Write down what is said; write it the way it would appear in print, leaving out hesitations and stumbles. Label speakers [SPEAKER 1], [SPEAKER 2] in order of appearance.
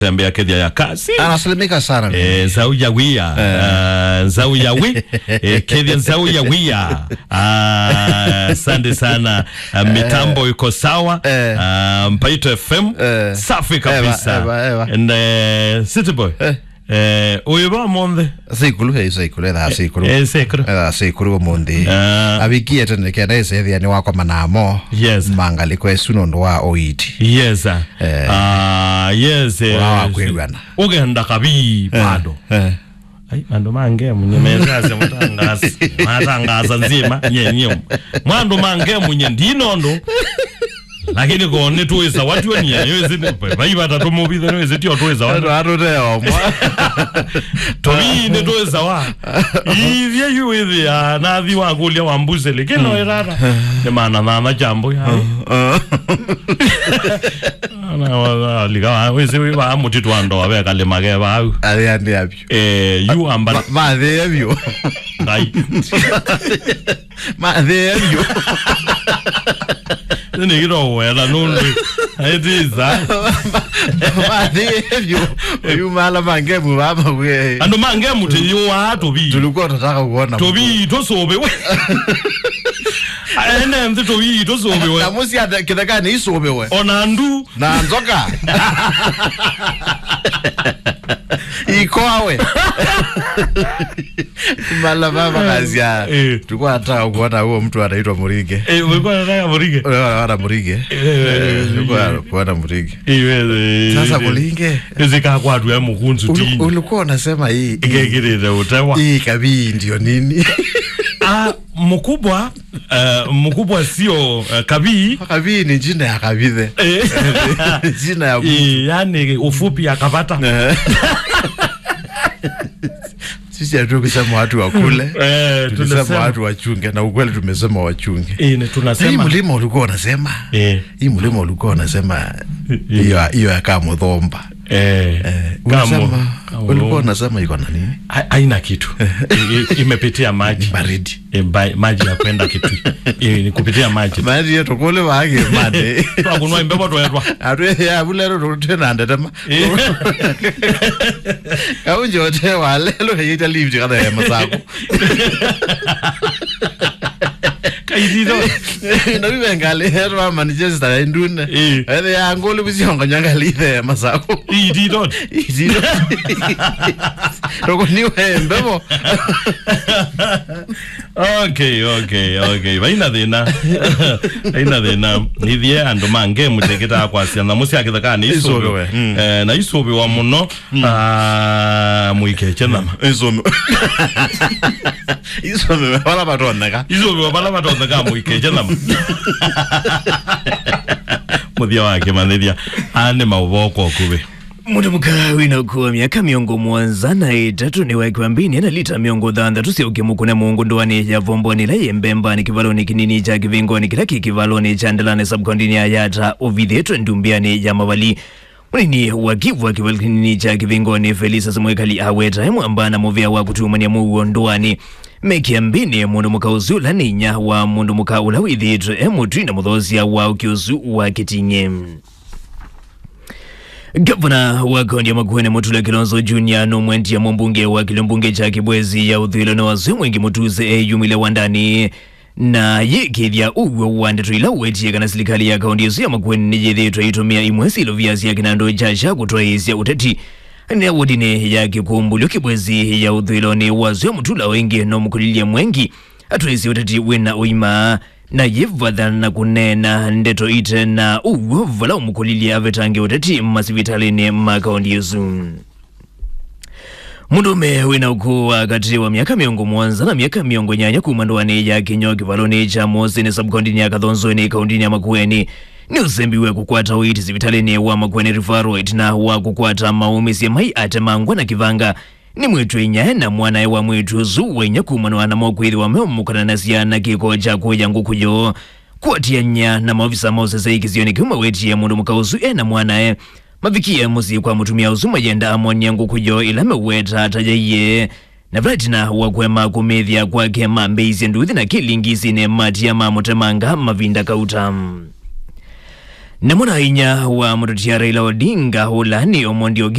[SPEAKER 1] tembea kedia ya kasi
[SPEAKER 2] anasalimika sana
[SPEAKER 1] zau ya wia zau ya wi kedia zau ya wia asante sana mitambo iko sawa Mpaito FM safi kabisa and City Boy Uyeba monde
[SPEAKER 2] Sikulu Sikulu monde abikia tene kenda ese ni wako manamo
[SPEAKER 1] yes
[SPEAKER 2] mangali kwesuno ndo wa oiti
[SPEAKER 1] yes yes
[SPEAKER 2] wakwegwana
[SPEAKER 1] ugenda kabi bado ai mando mange munyemezaze matangaza nzima nyenye mwando mange munye ndinondo lakini gone tuweza watu wenye yezi baiba tatomobidhe wezi tio tuweza
[SPEAKER 2] watu leo
[SPEAKER 1] tobi ne tuweza wa ivye yuithi na thi wa kulia wa mbuzele kino erara ne maana na jambo ya na wa liga wezi wa mutitu ando abeka le mage ba
[SPEAKER 2] ali andi abyo
[SPEAKER 1] you amba
[SPEAKER 2] ma the abyo
[SPEAKER 1] ngai
[SPEAKER 2] ma the abyo
[SPEAKER 1] ni giro wela nundu aidiza
[SPEAKER 2] madhevyo uyu mala mangemu baba we
[SPEAKER 1] ando mangemu tiyo watu bi
[SPEAKER 2] tulikuwa tunataka kuona
[SPEAKER 1] tobi tosobe we ene mtu tobi tosobe we
[SPEAKER 2] na musi kidaka ni isobe we
[SPEAKER 1] onandu
[SPEAKER 2] na nzoka ikoawe mala baba kazia tulikuwa tunataka kuona huo mtu anaitwa Murige
[SPEAKER 1] ulikuwa unataka Murige
[SPEAKER 2] wana Murige tulikuwa kuona Murige sasa Murige
[SPEAKER 1] zika kwa watu ya mukunzu ti
[SPEAKER 2] ulikuwa unasema hii
[SPEAKER 1] igegirire utewa
[SPEAKER 2] hii kabii ndio nini
[SPEAKER 1] mkubwa sio kabii
[SPEAKER 2] ni jina ya kabithe jina ya
[SPEAKER 1] yani ufupi akapata
[SPEAKER 2] sisi hatu kusema watu wakule tunasema watu wachunge na ukweli tumesema wachunge tunasema hii mlima ulikuwa unasema hii mlima ulikuwa unasema hiyo ya kama dhomba kama ulikuwa unasema iko na nini
[SPEAKER 1] haina kitu imepitia maji
[SPEAKER 2] baridi
[SPEAKER 1] maji ya kwenda kitu ni kupitia maji
[SPEAKER 2] yetu kule waage made
[SPEAKER 1] tukunwa mbebo toetwa
[SPEAKER 2] atu ya bulero tena ndetema kaunje wote wale lo yita live kada ya masako
[SPEAKER 1] kaidito
[SPEAKER 2] na bibengale herwa Manchester indune ede ya ngolo bisionga nyangalite masako
[SPEAKER 1] idito
[SPEAKER 2] roko niwe mbebo
[SPEAKER 1] okay baina dena nithie ando mange muteketa kwasia na musi akithaka ni isobe na isobe wa muno muike chenama
[SPEAKER 2] isobe wala batoneka
[SPEAKER 1] muike chenama muthia wake manithia ane mauboko kube
[SPEAKER 3] Mundu mukawi na kuwa miaka miongo mwanza na itatu ni wakiwa mbini na lita miongo dhanda tusi ukimukune mungu nduwani ya vomboni la yembemba ni kivaloni kinini cha kivingoni kilaki kivaloni cha ndalane subkondini ya yata uvidhetu ndumbiani ya mawali Mwenini wakivu wa kivaloni kinini cha kivingoni Felisa Samuekali aweta hemu ambana movia wa kutumania mungu nduwani Meki ya mbini mundu muka uzula ninya wa mundu muka ulawidhitu hemu tuina mudhozia wa ukiuzu wa kitinye Gavana wa kaunti ya Makueni Mutula Kilonzo Junior no mwendi ya mbunge wa Kilombunge cha Kibwezi ya Udhilo na wazu mwengi mutuze yumile wandani na yekithia uwe wandetu ila uwetie kana serikali ya kaunti ya Makueni nijedhetu itumia imwesi ilo viazi ya kinando jasha kutoa isi ya uteti ni wadine ya kikumbulio Kibwezi ya Udhilo ni wazu Mutula wengi no mkulilia mwengi atuezi uteti wena uima na yevadha na kunena ndeto ite na uvala umukulilia avetange uteti masivitalini makaundi yesu. Mundume wina ukuwa kati wa miaka miongo mwanza na miaka miongo nyanya kumanduani ya kinyo kivaloni cha mozi ni subkondini ya Kathonzo ni kaundini ya Makueni ni uzembiwe kukwata uiti sivitalini wa Makueni Rifaroid na wa kukwata maumisi ya mai atemangwa na kivanga ni mwitu inya na mwana wa mwitu zuwe nya kumanwa na mokwithi wa meomukana na siana kiko cha kuja ngukujo kuatia nya na maofisa mose ikizioni kiuma weti ya mundu mukauzu na mwana mavikia muzi kwa mutumia uzuma yenda amonia ngukujo ila meweta tajaye na vratina wakwema kumithia kwa kema mbeizi nduthi na kilingisi ne mati ya mamutemanga mavinda kautam na mwana inya wa mututia Raila Odinga ula ni Omondi Oginga